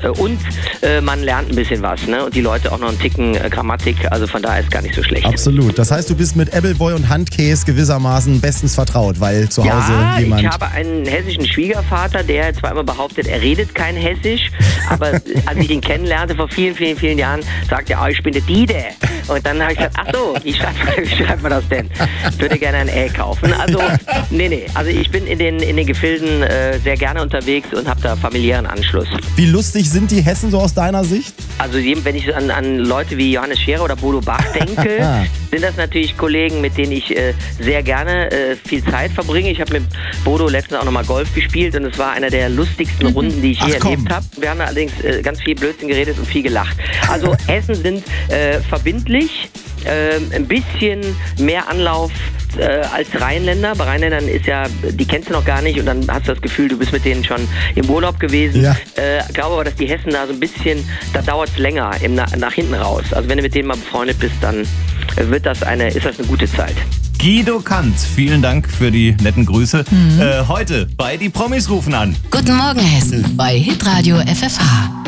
Und man lernt ein bisschen was, ne? Und die Leute auch noch einen Ticken Grammatik, also von daher ist gar nicht so schlecht. Absolut. Das heißt, du bist mit Appleboy und Handkäse gewissermaßen bestens vertraut, weil zu Hause jemand... Ja, ich habe einen hessischen Schwiegervater, der zwar immer behauptet, er redet kein Hessisch, aber als ich ihn kennenlernte vor vielen, vielen, vielen Jahren, sagte er, ich bin der Dide. Und dann habe ich gesagt, ach so, wie schreibt man das denn? Ich würde gerne ein Ä kaufen. Also, nee. Also ich bin in den Gefilden sehr gerne unterwegs und habe da familiären Anschluss. Wie lustig sind die Hessen so aus deiner Sicht? Also wenn ich an Leute wie Johannes Scherer oder Bodo Bach denke, sind das natürlich Kollegen, mit denen ich sehr gerne viel Zeit verbringe. Ich habe mit Bodo letztens auch nochmal Golf gespielt und es war einer der lustigsten Runden, die ich je erlebt habe. Wir haben allerdings ganz viel Blödsinn geredet und viel gelacht. Also Hessen sind verbindlich, ein bisschen mehr Anlauf als Rheinländer. Bei Rheinländern ist ja, die kennst du noch gar nicht und dann hast du das Gefühl, du bist mit denen schon im Urlaub gewesen. Ja. Glaube aber, dass die Hessen da so ein bisschen, da dauert es länger nach hinten raus. Also wenn du mit denen mal befreundet bist, dann ist das eine gute Zeit. Guido Kanz, vielen Dank für die netten Grüße. Heute bei Die Promis rufen an. Guten Morgen Hessen bei Hitradio FFH.